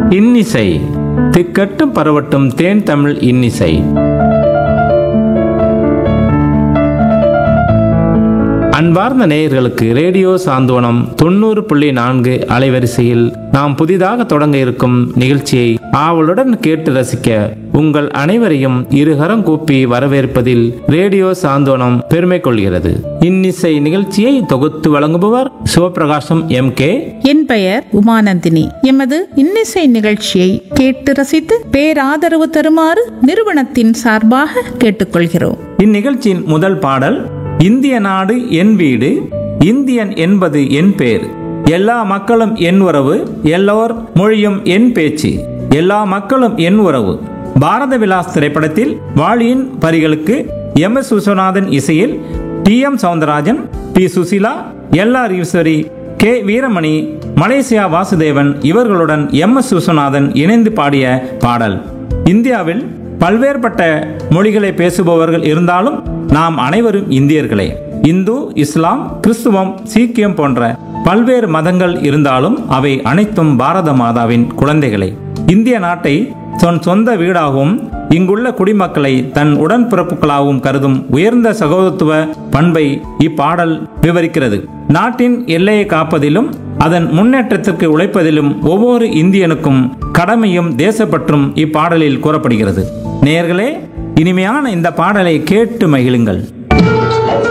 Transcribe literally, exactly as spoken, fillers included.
இன்னிசை திக்கட்டும் பரவட்டும் தேன் தமிழ் இன்னிசை. அன்பார்ந்த நேயர்களுக்கு ரேடியோ சாந்தோனம் தொண்ணூறு புள்ளி நான்கு அலைவரிசையில் நாம் புதிதாக தொடங்க இருக்கும் நிகழ்ச்சியை ஆவலுடன் கேட்டு ரசிக்க உங்கள் அனைவரையும் இருகரம் கூப்பி வரவேற்பதில் ரேடியோ சாந்தோனம் பெருமை கொள்கிறது. இன்னிசை நிகழ்ச்சியை தொகுத்து வழங்குபவர் சிவபிரகாசம் எம் கே. என் பெயர் உமானந்தினி. எமது இன்னிசை நிகழ்ச்சியை கேட்டு ரசித்து பேராதரவு தருமாறு நிறுவனத்தின் சார்பாக கேட்டுக்கொள்கிறோம். இந்நிகழ்ச்சியின் முதல் பாடல் இந்திய நாடு என் வீடு, இந்தியன் என்பது என் பேர், எல்லா மக்களும் என் உறவு, எல்லோர் மொழியும் என் பேச்சு, எல்லா மக்களும் என் உறவு. பாரத விலாஸ் திரைப்படத்தில் வாளியின் வரிகளுக்கு எம் எஸ் விஸ்வநாதன் இசையில் D M Soundararajan, B Susheela, L R Eswari, K Veeramani, Malaysia Vasudevan இவர்களுடன் எம் எஸ் விஸ்வநாதன் இணைந்து பாடிய பாடல். இந்தியாவில் பல்வேறுபட்ட மொழிகளை பேசுபவர்கள் இருந்தாலும் நாம் அனைவரும் இந்தியர்களே. இந்து, இஸ்லாம், கிறிஸ்துவம், சீக்கியம் போன்ற பல்வேறு மதங்கள் இருந்தாலும் அவை அனைத்தும் பாரத மாதாவின் குழந்தைகளே. இந்திய நாட்டை தன் சொந்த வீடாகவும் இங்குள்ள குடிமக்களை தன் உடன்பிறப்புகளாகவும் கருதும் உயர்ந்த சகோதரத்துவ பண்பை இப்பாடல் விவரிக்கிறது. நாட்டின் எல்லையை காப்பதிலும் அதன் முன்னேற்றத்திற்கு உழைப்பதிலும் ஒவ்வொரு இந்தியனுக்கும் கடமையும் தேசப்பற்றும் இப்பாடலில் கூறப்படுகிறது. நேயர்களே, இனிமையான இந்த பாடலை கேட்டு மகிழுங்கள்.